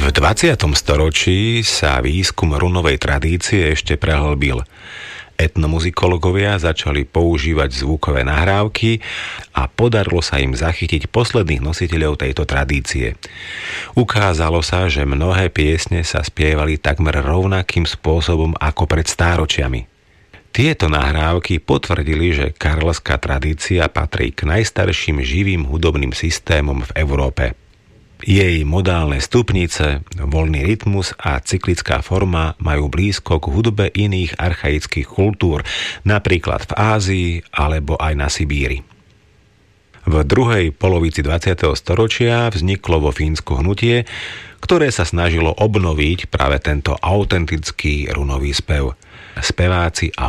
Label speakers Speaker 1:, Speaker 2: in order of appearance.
Speaker 1: V 20. storočí sa výskum runovej tradície ešte prehlbil. Etnomuzikológovia začali používať zvukové nahrávky a podarilo sa im zachytiť posledných nositeľov tejto tradície. Ukázalo sa, že mnohé piesne sa spievali takmer rovnakým spôsobom ako pred stáročiami. Tieto nahrávky potvrdili, že karelská tradícia patrí k najstarším živým hudobným systémom v Európe. Jej modálne stupnice, voľný rytmus a cyklická forma majú blízko k hudbe iných archaických kultúr, napríklad v Ázii alebo aj na Sibíri. V druhej polovici 20. storočia vzniklo vo Fínsku hnutie, ktoré sa snažilo obnoviť práve tento autentický runový spev. Speváci a